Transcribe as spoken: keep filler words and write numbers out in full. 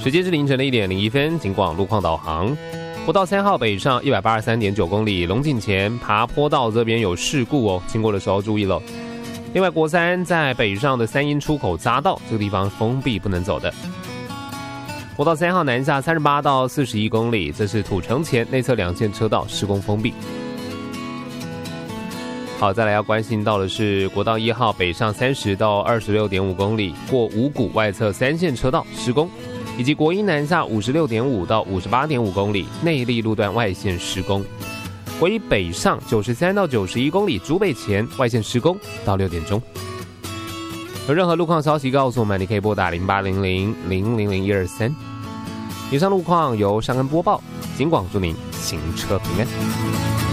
时间是凌晨的一点零一分，警广路况导航。国道三号北上一百八十三点九公里，龙井前爬坡道这边有事故哦，经过的时候注意了。另外，国三在北上的三阴出口匝道，这个地方封闭不能走的。国道三号南下三十八到四十一公里，这是土城前内侧两线车道施工封闭。好，再来要关心到的是国道一号北上三十到二十六点五公里，过五股外侧三线车道施工，以及国一南下五十六点五到五十八点五公里，内坜路段外线施工。国一北上九十三到九十一公里，竹北前外线施工到六点钟。有任何路况消息告诉我们，你可以拨打零八零零零零零一二三。以上路况由尚恩播报，警广祝您行车平安。